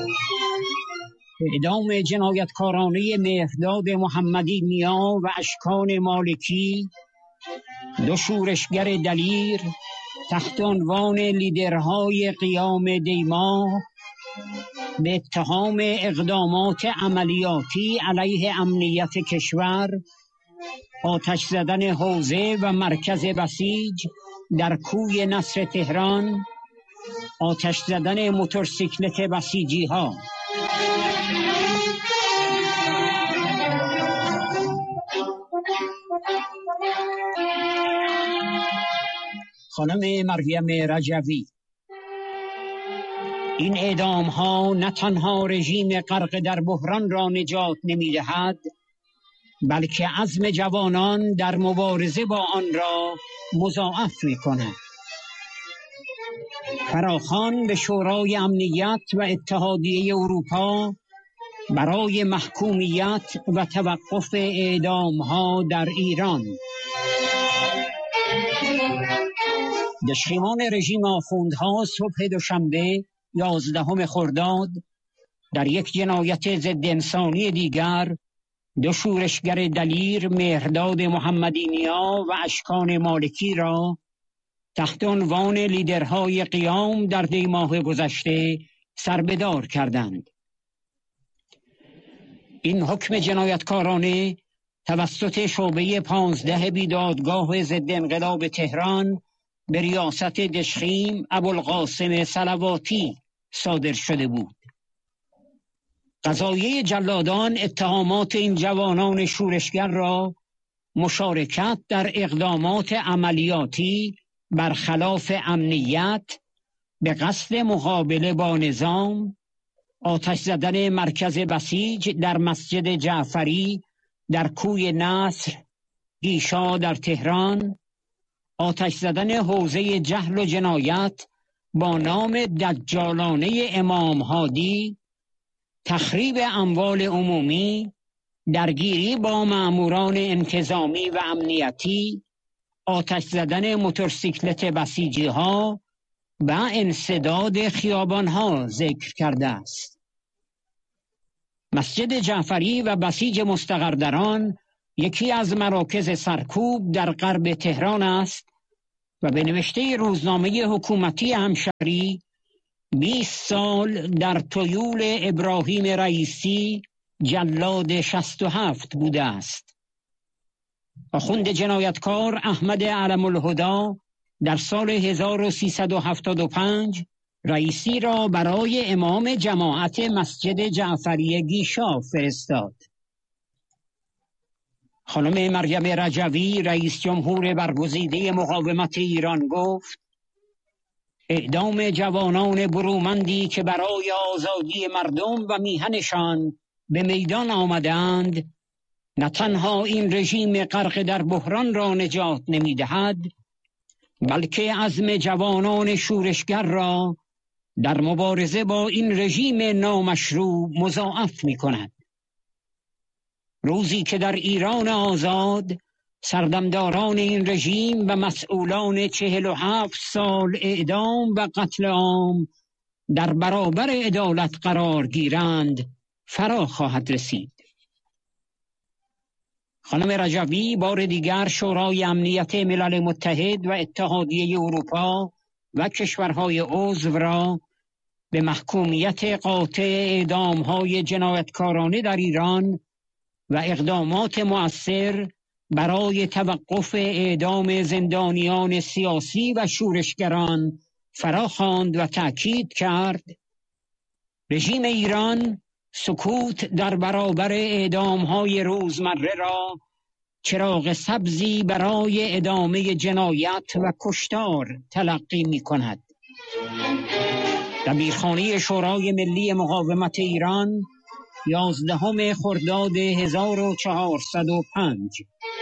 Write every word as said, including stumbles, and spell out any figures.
اعدام جنایتکارانه مهرداد محمدی نیا و اشکان مالکی، دو شورشگر دلیر تحت عنوان لیدرهای قیام دیما به اتهام اقدامات عملیاتی علیه امنیت کشور، آتش زدن حوزه و مرکز بسیج در کوی نصر تهران، آتش زدن موتورسیکلت بسیجی ها. خانم مریم رجوی: این اعدام ها نه تنها رژیم غرق در بحران را نجات نمی دهد، بلکه عزم جوانان در مبارزه با آن را مضاعف می کند. فراخوان به شورای امنیت و اتحادیه اروپا برای محکومیت و توقف اعدام ها در ایران. دشمنان رژیم آخوندها صبح دوشنبه یازدهم خرداد در یک جنایت ضد انسانی دیگر دو شورشگر دلیر مهرداد محمدی نیا و اشکان مالکی را تحت عنوان لیدرهای قیام در دی ماه گذشته سربدار کردند. این حکم جنایتکارانه توسط شعبه پانزده بیدادگاه ضد انقلاب تهران به ریاست دشخیم ابوالقاسم صلواتی صادر شده بود. قضایه جلادان اتهامات این جوانان شورشگر را مشارکت در اقدامات عملیاتی برخلاف امنیت به قصد مقابله با نظام، آتش زدن مرکز بسیج در مسجد جعفری در کوی نصر گیشا در تهران، آتش زدن حوزه جهل و جنایت با نام دجالانه امام هادی، تخریب اموال عمومی، درگیری با ماموران انتظامی و امنیتی، آتش زدن موتورسیکلت بسیجی ها و انسداد خیابان ها ذکر کرده است. مسجد جعفری و بسیج مستقر در آن یکی از مراکز سرکوب در غرب تهران است و به نوشته روزنامه حکومتی همشهری بیست سال در تویول ابراهیم رئیسی جلاد شصت و هفت بوده است. آخوند جنایتکار احمد علم الهدی در سال هزار و سیصد و هفتاد و پنج رئیسی را برای امام جماعت مسجد جعفری گیشا فرستاد. خانم مریم رجوی رئیس جمهور برگزیده مقاومت ایران گفت: اعدام جوانان برومندی که برای آزادی مردم و میهنشان به میدان آمدند نه تنها این رژیم غرق در بحران را نجات نمی دهد، بلکه عزم جوانان شورشگر را در مبارزه با این رژیم نامشروع مضاعف می کند. روزی که در ایران آزاد سردمداران این رژیم و مسئولان چهل و هفت سال اعدام و قتل عام در برابر عدالت قرار گیرند فرا خواهد رسید. خانم رجوی بار دیگر شورای امنیت ملل متحد و اتحادیه اروپا و کشورهای عضو را به محکومیت قاطع اعدام‌های جنایتکارانه در ایران و اقدامات مؤثر برای توقف اعدام زندانیان سیاسی و شورشگران فراخواند و تأکید کرد رژیم ایران سکوت در برابر اعدام‌های روزمره را چراغ سبزی برای ادامه جنایت و کشتار تلقی می‌کند. دبیرخانه شورای ملی مقاومت ایران یازدهم خرداد هزار و چهارصد و پنج